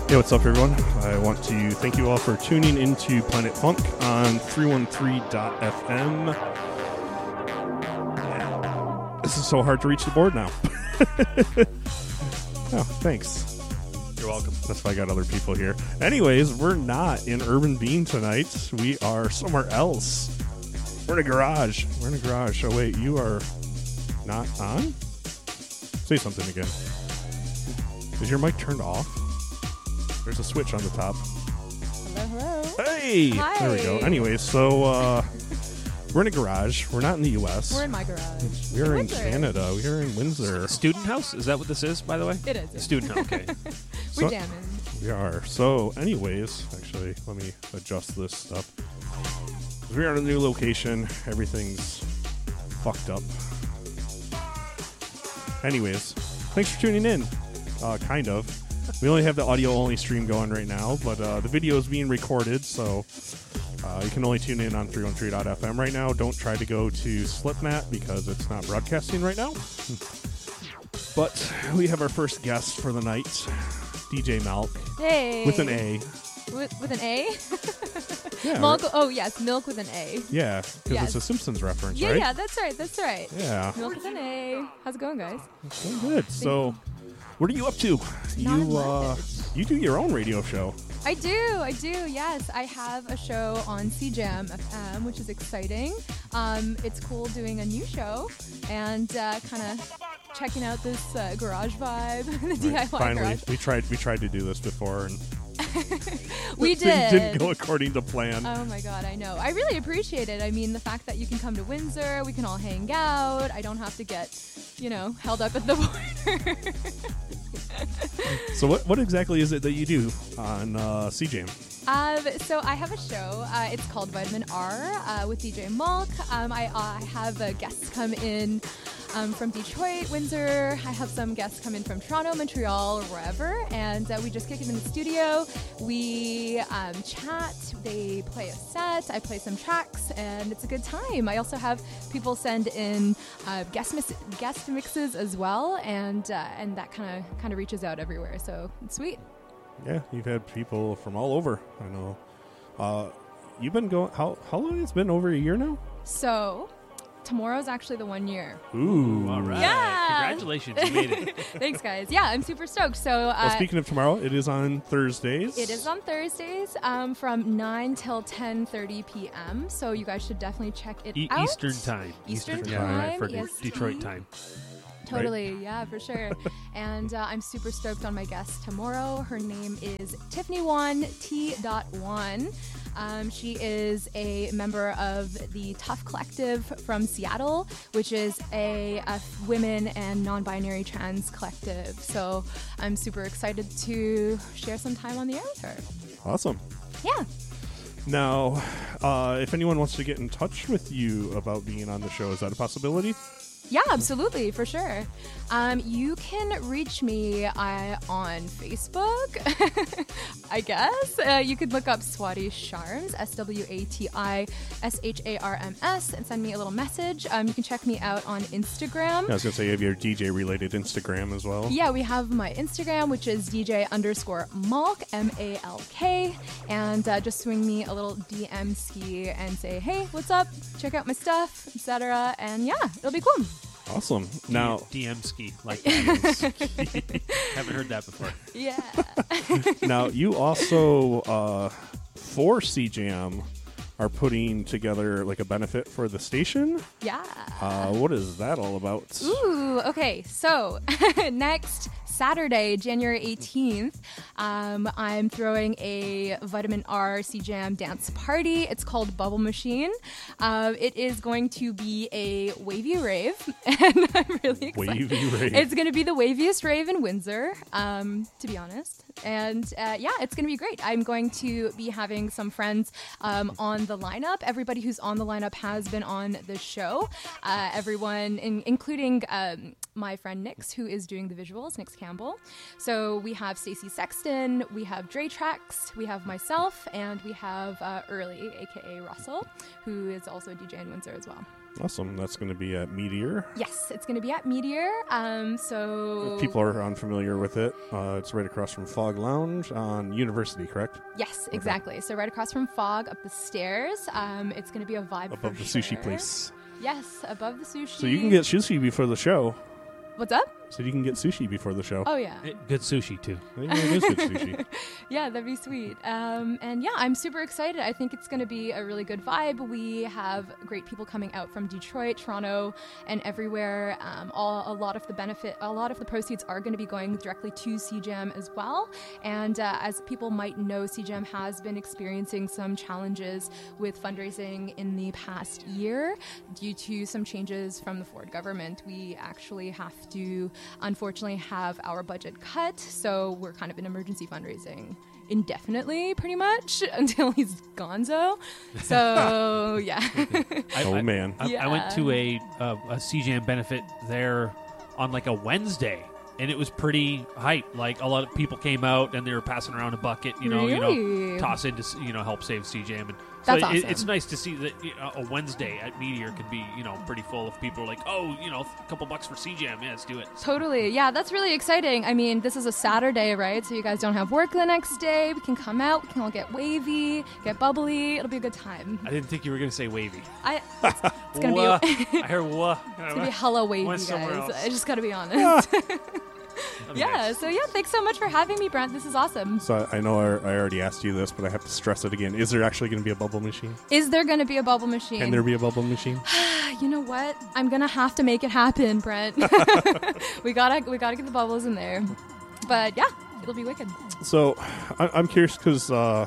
Hey, what's up, everyone? I want to thank you all for tuning into Planet Funk on 313.fm. This is so hard to reach the board now. Oh, thanks. You're welcome. That's why I got other people here. Anyways, we're not in Urban Bean tonight. We are somewhere else. We're in a garage. Oh, wait, you are not on? Say something again. Is your mic turned off? There's a switch on the top. Hello. Hey! Hi. There we go. Anyways, so we're in a garage. We're not in the U.S. We're in my garage. We're in Windsor. Canada. We're in Windsor. Student house? Is that what this is, by the way? It is. Student house, okay. We're So- jamming. We are. So, anyways, actually, let me adjust this stuff. We're at a new location. Everything's fucked up. Anyways, thanks for tuning in. Kind of. We only have the audio-only stream going right now, but the video is being recorded, so you can only tune in on 313.fm right now. Don't try to go to Slipmat because it's not broadcasting right now. But we have our first guest for the night, DJ Malk, Hey. with an A. With an A? Yeah, Milk. Oh, yes. Milk with an A. yeah, because Yes. it's a Simpsons reference, Yeah, right? yeah. That's right. Yeah. Milk with an A. How's it going, guys? It's going good. So, what are you up to? Not You much. you do your own radio show. I do. Yes, I have a show on CJAM FM, which is exciting. It's cool doing a new show and kind of checking out this garage vibe, the DIY Finally, garage. we tried to do this before, and We things did. didn't go according to plan. Oh my god, I know. I really appreciate it. I mean, the fact that you can come to Windsor, we can all hang out. I don't have to get, held up at the border. So, what exactly is it that you do on CJAM? So I have a show. It's called Vitamin R with DJ Malk. I have guests come in from Detroit, Windsor. I have some guests come in from Toronto, Montreal, or wherever. And we just kick it in the studio. We chat. They play a set. I play some tracks, and it's a good time. I also have people send in guest mixes as well, and that kind of reaches out everywhere. So it's sweet. Yeah, you've had people from all over. I know. You've been going. How long? It's been over a year now. So tomorrow's actually the 1 year. Ooh, All right. Yeah. Congratulations. You made it. Thanks, guys. Yeah, I'm super stoked. So Well, speaking of tomorrow, it is on Thursdays. it is on Thursdays from 9 till 10:30 p.m. So you guys should definitely check it out. Eastern time. Eastern Yeah, right, time, for EST. Detroit time. Totally, yeah, for sure. And I'm super stoked on my guest tomorrow. Her name is Tiffany1 T.1. She is a member of the Tough Collective from Seattle, which is a women and non-binary trans collective. So I'm super excited to share some time on the air with her. Awesome. Yeah. Now, if anyone wants to get in touch with you about being on the show, is that a possibility? Yeah, absolutely, for sure. You can reach me on Facebook, I guess. You could look up Swati Sharms, SWATISHARMS, and send me a little message. You can check me out on Instagram. I was going to say you have your DJ-related Instagram as well. Yeah, we have my Instagram, which is DJ_Malk, M-A-L-K, and just swing me a little DM ski and say, hey, what's up? Check out my stuff, etc. And yeah, it'll be cool. Awesome. Now, DM ski. Like that. Haven't heard that before. Yeah. now you also, for CJAM, are putting together like a benefit for the station. Yeah. What is that all about? Ooh, okay. So next Saturday, January 18th, I'm throwing a Vitamin R CJAM dance party. It's called Bubble Machine. It is going to be a wavy rave, and I'm really excited. Wavy rave. It's going to be the waviest rave in Windsor, to be honest. And yeah, it's going to be great. I'm going to be having some friends on the lineup. Everybody who's on the lineup has been on the show. Everyone, including my friend Nix, who is doing the visuals, Nix Campbell. So we have Stacey Sexton, we have Dre Trax, we have myself, and we have Early, aka Russell, who is also a DJ in Windsor as well. Awesome. That's going to be at Meteor. Yes, it's going to be at Meteor. So If people are unfamiliar with it, it's right across from Fog Lounge on University, correct? Yes, exactly. So right across from Fog, up the stairs. It's going to be a vibe Above for the sushi sure. place. Yes, above the sushi. So you can get sushi before the show. What's up? So you can get sushi before the show. Oh yeah. Good sushi, too. Yeah, it is good sushi. Yeah, that'd be sweet. And yeah, I'm super excited. I think it's going to be a really good vibe. We have great people coming out from Detroit, Toronto, and everywhere. A lot of the proceeds are going to be going directly to CJAM as well. And as people might know, CJAM has been experiencing some challenges with fundraising in the past year due to some changes from the Ford government. We actually have to, unfortunately, have our budget cut, so we're kind of in emergency fundraising indefinitely, pretty much, until he's gonzo. So, yeah. Man. I went to a CJAM benefit there on like a Wednesday, and it was pretty hype. Like, a lot of people came out, and they were passing around a bucket, Really? toss in to, help save CJAM. And That's so awesome. it's nice to see that a Wednesday at Meteor could be, pretty full of people like, oh, a couple bucks for CJAM. Yeah, let's do it. Totally. Yeah, that's really exciting. I mean, this is a Saturday, right? So you guys don't have work the next day. We can come out. We can all get wavy, get bubbly. It'll be a good time. I didn't think you were going to say wavy. It's going to be... I heard wah. It's gonna be hella wavy, Went guys. somewhere else. I just gotta be honest. That'd be Yeah, nice. so yeah, thanks so much for having me, Brent. This is awesome. So I know I already asked you this, but I have to stress it again. Is there actually going to be a bubble machine? Is there gonna be a bubble machine? Can there be a bubble machine? You know what? I'm gonna have to make it happen, Brent. we gotta get the bubbles in there. But yeah, it'll be wicked. So I'm curious because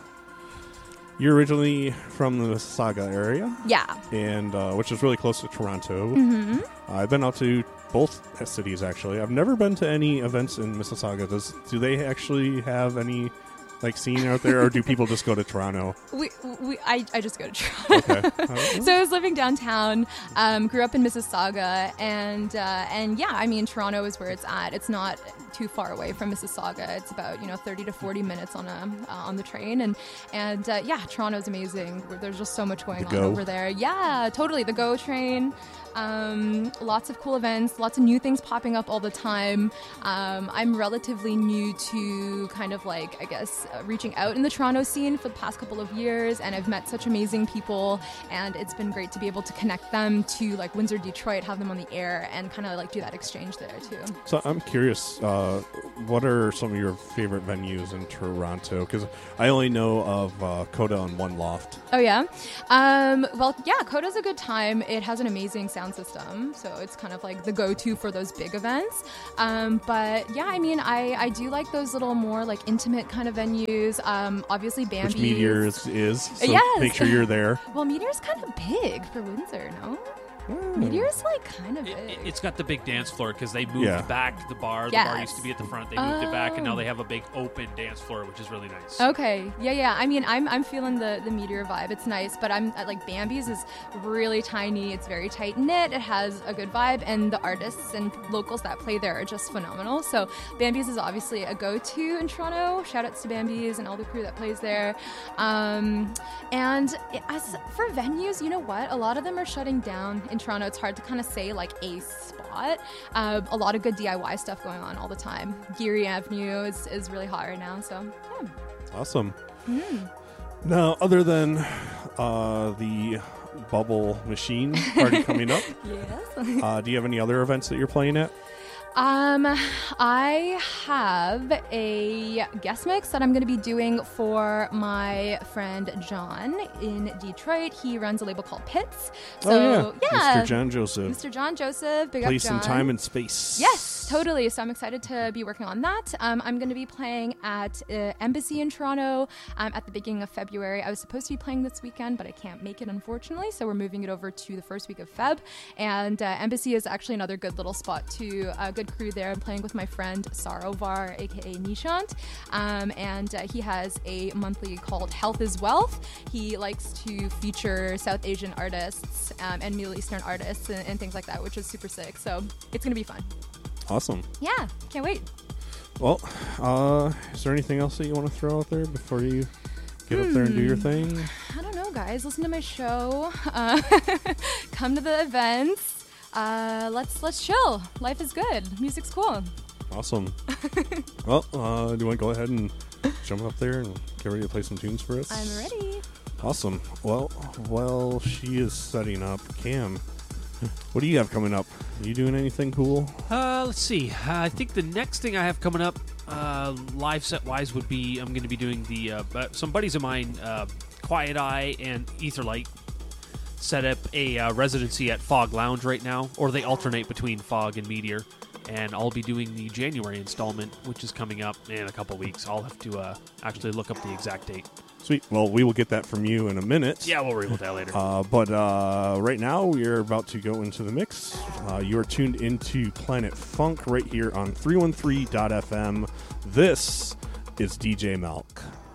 you're originally from the Mississauga area, Yeah. and which is really close to Toronto. Mm-hmm. I've been out to both cities, actually. I've never been to any events in Mississauga. Do they actually have any scene out there, or do people just go to Toronto? I just go to Toronto. Okay. So I was living downtown, grew up in Mississauga, and yeah, I mean, Toronto is where it's at. It's not too far away from Mississauga. It's about 30 to 40 minutes on the train, and yeah, Toronto's amazing. There's just so much going on over there. Yeah, totally. The GO train. Lots of cool events, lots of new things popping up all the time. I'm relatively new to kind of reaching out in the Toronto scene for the past couple of years, and I've met such amazing people, and it's been great to be able to connect them to Windsor, Detroit, have them on the air, and kind of do that exchange there too. So I'm curious, what are some of your favorite venues in Toronto? Because I only know of Coda and One Loft. Oh yeah, well yeah, Coda's a good time. It has an amazing sound system, so it's kind of the go-to for those big events. But yeah, I mean, I do like those little more intimate kind of venues. Obviously Bambi's. Which Meteor is, so yes. Make sure you're there. Well, Meteor's kind of big for Windsor, no? Meteor's kind of big. It's got the big dance floor because they moved back the bar. Yes. The bar used to be at the front. They moved it back, and now they have a big open dance floor, which is really nice. Okay, yeah. I mean, I'm feeling the Meteor vibe. It's nice, but I'm Bambi's is really tiny. It's very tight knit. It has a good vibe, and the artists and locals that play there are just phenomenal. So Bambi's is obviously a go-to in Toronto. Shout outs to Bambi's and all the crew that plays there. And as for venues, you know what? A lot of them are shutting down in Toronto. It's hard to kind of say a spot. A lot of good DIY stuff going on all the time. Geary Avenue is really hot right now, so yeah. Awesome. Now, other than the bubble machine party coming up, Yes. do you have any other events that you're playing at? I have a guest mix that I'm going to be doing for my friend John in Detroit. He runs a label called Pits. So, Mr. John Joseph. Mr. John Joseph, big Place up John. and time and space. Yes, totally. So I'm excited to be working on that. I'm going to be playing at Embassy in Toronto at the beginning of February. I was supposed to be playing this weekend, but I can't make it, unfortunately. So we're moving it over to the first week of Feb. And Embassy is actually another good little spot too. A good crew there. I'm playing with my friend Sarovar, aka Nishant, and he has a monthly called Health is Wealth. He likes to feature South Asian artists and Middle Eastern artists and things like that, which is super sick. So it's gonna be fun. Awesome. Yeah, can't wait. Well, is there anything else that you want to throw out there before you Get up there and do your thing. I don't know, guys. Listen to my show. Come to the events. Let's chill. Life is good. Music's cool. Awesome. Well, do you want to go ahead and jump up there and get ready to play some tunes for us? I'm ready. Awesome. Well, while she is setting up, Cam, what do you have coming up? Are you doing anything cool? Let's see. I think the next thing I have coming up, live set wise, would be I'm going to be doing the some buddies of mine, Quiet Eye and Etherlight, set up a residency at Fog Lounge right now, or they alternate between Fog and Meteor. And I'll be doing the January installment, which is coming up in a couple weeks. I'll have to actually look up the exact date. Sweet. Well, we will get that from you in a minute. Yeah, we'll reveal that later. But right now, we are about to go into the mix. You are tuned into Planet Funk right here on 313.fm. This is DJ Malk.